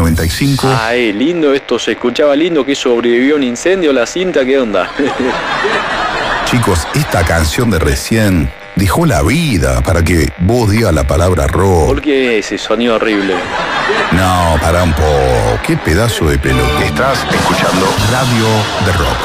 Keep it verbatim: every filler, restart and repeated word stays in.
noventa y cinco. Ay, lindo esto, se escuchaba lindo, que sobrevivió a un incendio la cinta, ¿qué onda? Chicos, esta canción de recién dejó la vida para que vos digas la palabra rock. ¿Por qué ese sonido horrible? No, para un poco. Qué pedazo de pelota. Estás escuchando Radio de Rock.